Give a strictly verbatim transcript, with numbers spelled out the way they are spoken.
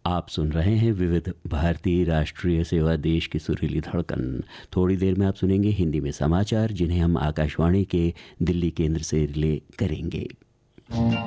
आप सुन रहे हैं विविध भारतीय राष्ट्रीय सेवा, देश की सुरीली धड़कन। थोड़ी देर में आप सुनेंगे हिंदी में समाचार, जिन्हें हम आकाशवाणी के दिल्ली केंद्र से रिले करेंगे।